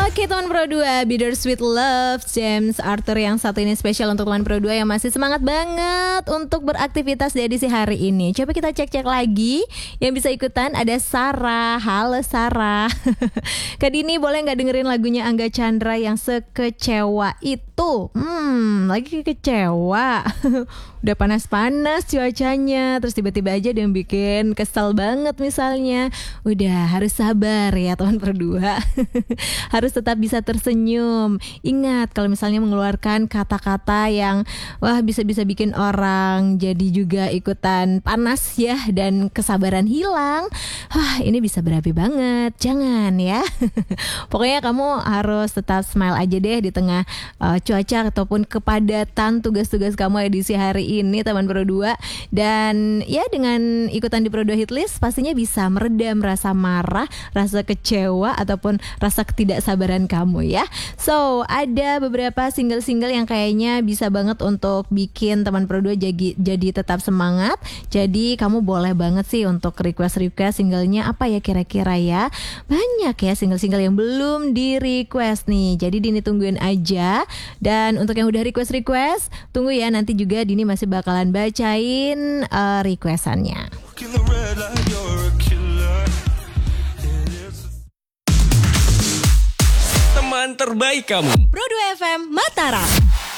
Oke teman Pro 2, Bittersweet Love, James Arthur yang satu ini spesial untuk teman Pro 2 yang masih semangat banget untuk beraktivitas di edisi hari ini. Coba kita cek-cek lagi. Yang bisa ikutan ada Sarah. Halo Sarah. Kak Dini boleh gak dengerin lagunya Angga Chandra yang Sekecewa Itu? Lagi kecewa. Udah panas-panas cuacanya, terus tiba-tiba aja dia yang bikin kesel banget misalnya. Udah harus sabar ya teman Pro 2. Harus tetap bisa tersenyum. Ingat kalau misalnya mengeluarkan kata-kata yang bisa-bisa bikin orang jadi juga ikutan panas ya, dan kesabaran hilang. Ini bisa berapi banget. Jangan ya. Pokoknya kamu harus tetap smile aja deh di tengah cuaca ataupun kepadatan tugas-tugas kamu edisi hari ini teman Pro 2. Dan ya dengan ikutan di Pro 2 Hitlist pastinya bisa meredam rasa marah, rasa kecewa ataupun rasa ketidaksabaran kamu ya. So ada beberapa single-single yang kayaknya bisa banget untuk bikin teman Pro 2 jadi tetap semangat. Jadi kamu boleh banget sih untuk request singlenya apa ya kira-kira ya. Banyak ya single-single yang belum di request nih. Jadi Dini tungguin aja. Dan untuk yang udah request tunggu ya, nanti juga Dini masih bakalan bacain requestannya. Teman terbaik kamu, Pro 2 FM Mataram.